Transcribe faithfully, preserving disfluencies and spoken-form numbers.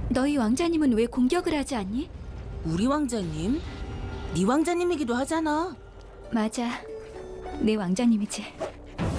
너희 왕자님은 왜 공격을 하지 않니? 우리 왕자님? 네 왕자님이기도 하잖아. 맞아, 내 왕자님이지.